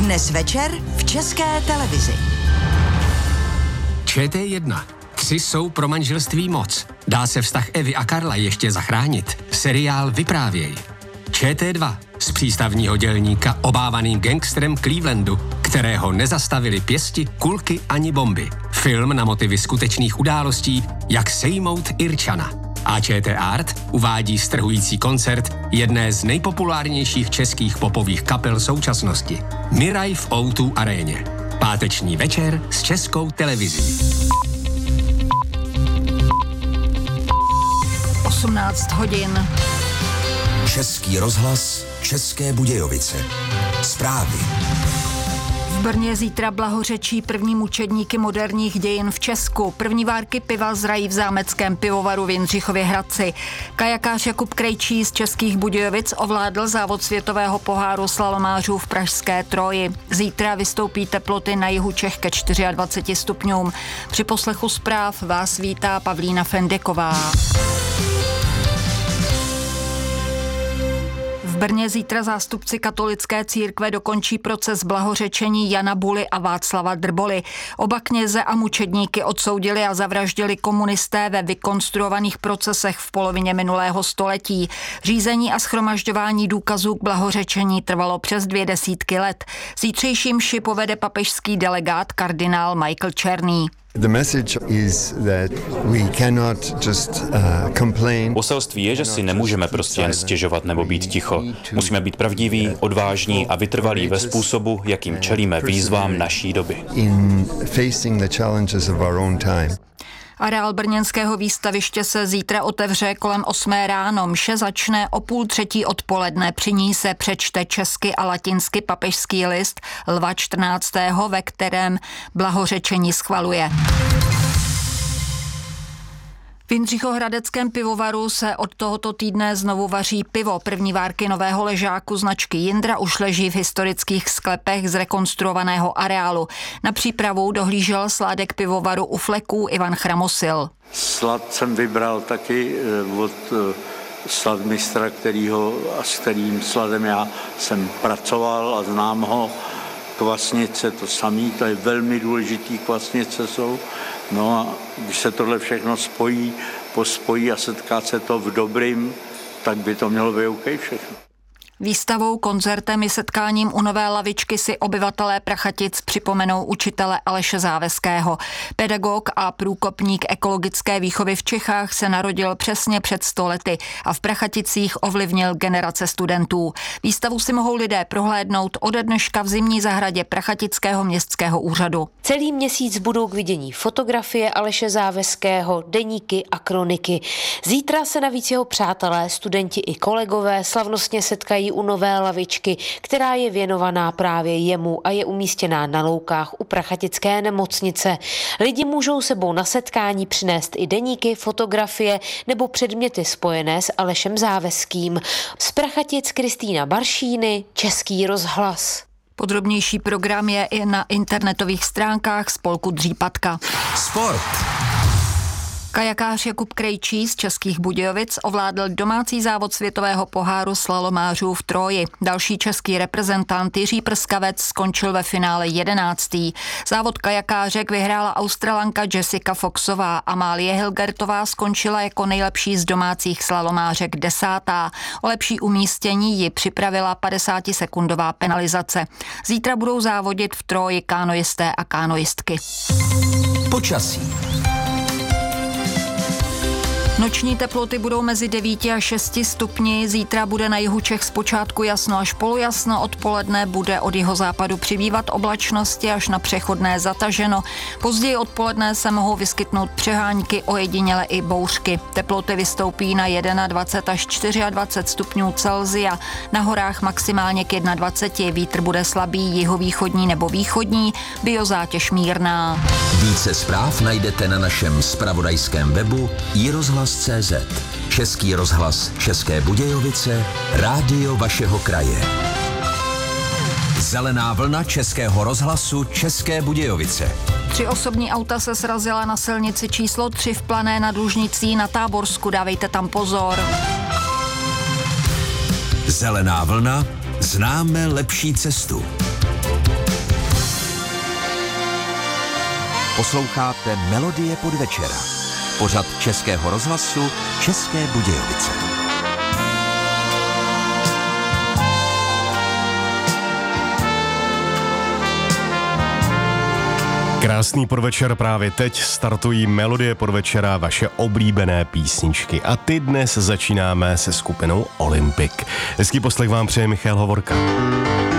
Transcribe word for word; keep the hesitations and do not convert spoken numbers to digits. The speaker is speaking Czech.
Dnes večer v České televizi. Č T jedna. Tři jsou pro manželství moc. Dá se vztah Evy a Karla ještě zachránit. Seriál Vyprávěj. Č T dva. Z přístavního dělníka obávaným gangsterem Clevelandu, kterého nezastavili pěsti, kulky ani bomby. Film na motivy skutečných událostí, jak sejmout Irčana. A Č T Art uvádí strhující koncert jedné z nejpopulárnějších českých popových kapel současnosti. Miraj v O dva aréně. Páteční večer s Českou televizí. osmnáct hodin. Český rozhlas, České Budějovice. Zprávy. V Brně zítra blahořečí první mučedníky moderních dějin v Česku. První várky piva zrají v zámeckém pivovaru v Jindřichově Hradci. Kajakář Jakub Krejčí z Českých Budějovic ovládl závod světového poháru slalomářů v pražské Troji. Zítra vystoupí teploty na jihu Čech ke dvaceti čtyřem stupňům. Při poslechu zpráv vás vítá Pavlína Fendeková. V Brně zítra zástupci katolické církve dokončí proces blahořečení Jana Buly a Václava Drboly. Oba kněze a mučedníky odsoudili a zavraždili komunisté ve vykonstruovaných procesech v polovině minulého století. Řízení a shromažďování důkazů k blahořečení trvalo přes dvě desítky let. Zítřejší mši povede papežský delegát kardinál Michael Černý. The message is that we cannot just uh, complain. Poselství je, že si nemůžeme prostě jen stěžovat nebo být ticho. Musíme být pravdiví, odvážní a vytrvalí ve způsobu, jakým čelíme výzvám naší doby. In facing the challenges of our own time. Areál brněnského výstaviště se zítra otevře kolem osmé ráno. Mše začne o půl třetí odpoledne. Při ní se přečte česky a latinsky papežský list Lva čtrnáctého, ve kterém blahořečení schvaluje. V Jindřichohradeckém pivovaru se od tohoto týdne znovu vaří pivo. První várky nového ležáku značky Jindra už leží v historických sklepech zrekonstruovaného areálu. Na přípravu dohlížel sládek pivovaru u Fleků Ivan Chramosil. Slad jsem vybral taky od sladmistra, kterýho, a s kterým sladem já jsem pracoval a znám ho. Kvasnice to samý, to je velmi důležitý, kvasnice jsou. No a když se tohle všechno spojí, pospojí a setká se to v dobrým, tak by to mělo být OK všechno. Výstavou, koncertem i setkáním u Nové lavičky si obyvatelé Prachatic připomenou učitele Aleše Záveského. Pedagog a průkopník ekologické výchovy v Čechách se narodil přesně před sto lety a v Prachaticích ovlivnil generace studentů. Výstavu si mohou lidé prohlédnout ode dneška v zimní zahradě Prachatického městského úřadu. Celý měsíc budou k vidění fotografie Aleše Záveského, deníky a kroniky. Zítra se navíc jeho přátelé, studenti i kolegové slavnostně setkají u Nové lavičky, která je věnovaná právě jemu a je umístěná na loukách u Prachatické nemocnice. Lidi můžou sebou na setkání přinést i deníky, fotografie nebo předměty spojené s Alešem Záveským. Z Prachatic Kristýna Baršíny, Český rozhlas. Podrobnější program je i na internetových stránkách spolku Dřípatka. Sport. Kajakář Jakub Krejčí z Českých Budějovic ovládl domácí závod světového poháru slalomářů v Troji. Další český reprezentant Jiří Prskavec skončil ve finále jedenáctý. Závod kajakářek vyhrála Australanka Jessica Foxová. Amálie Hilgertová skončila jako nejlepší z domácích slalomářek desátá. O lepší umístění ji připravila padesátisekundová penalizace. Zítra budou závodit v Troji kánojisté a kánojistky. Počasí. Noční teploty budou mezi devíti a šesti stupni, zítra bude na jihu Čech zpočátku jasno až polojasno, odpoledne bude od jihozápadu přibývat oblačnosti až na přechodné zataženo. Později odpoledne se mohou vyskytnout přehánky, ojediněle i bouřky. Teploty vystoupí na dvacet jedna až dvacet čtyři stupňů Celsia, na horách maximálně k dvaceti jednomu, vítr bude slabý jihovýchodní nebo východní, biozátěž mírná. Více zpráv najdete na našem zpravodajském webu i rozhlas tečka cé zet. Český rozhlas České Budějovice, rádio vašeho kraje. Zelená vlna Českého rozhlasu České Budějovice. Tři osobní auta se srazila na silnici číslo tři v Plané nad Lužnicí na Táborsku, dávejte tam pozor. Zelená vlna, známe lepší cestu. Posloucháte Melodie podvečera. Pořad Českého rozhlasu České Budějovice. Krásný podvečer, právě teď startují Melodie podvečera, vaše oblíbené písničky. A ty dnes začínáme se skupinou Olympic. Hezký poslech vám přeje Michal Hovorka.